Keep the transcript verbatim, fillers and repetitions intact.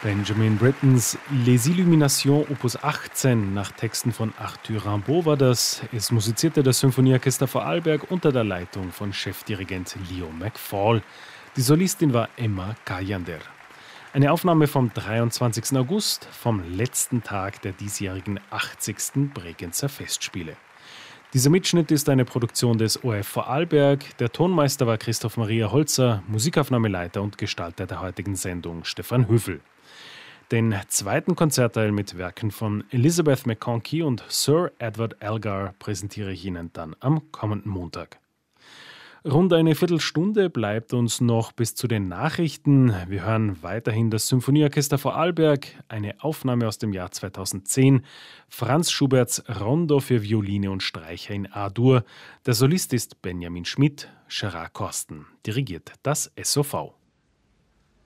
Benjamin Brittens Les Illuminations Opus achtzehn nach Texten von Arthur Rimbaud war das. Es musizierte das Symphonieorchester Vorarlberg unter der Leitung von Chefdirigent Leo McFall. Die Solistin war Emma Kajander. Eine Aufnahme vom dreiundzwanzigsten August, vom letzten Tag der diesjährigen achtzigsten Bregenzer Festspiele. Dieser Mitschnitt ist eine Produktion des O R F Vorarlberg. Der Tonmeister war Christoph Maria Holzer, Musikaufnahmeleiter und Gestalter der heutigen Sendung Stefan Höfel. Den zweiten Konzertteil mit Werken von Elizabeth McConkie und Sir Edward Elgar präsentiere ich Ihnen dann am kommenden Montag. Rund eine Viertelstunde bleibt uns noch bis zu den Nachrichten. Wir hören weiterhin das Symphonieorchester Vorarlberg, eine Aufnahme aus dem Jahr zweitausendzehn, Franz Schuberts Rondo für Violine und Streicher in A-Dur. Der Solist ist Benjamin Schmidt, Gerard Korsten, dirigiert das S O V.